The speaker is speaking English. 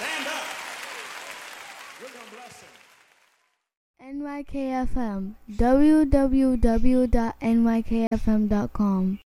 Stand up. We're going to bless him. NYKFM, www.nykfm.com.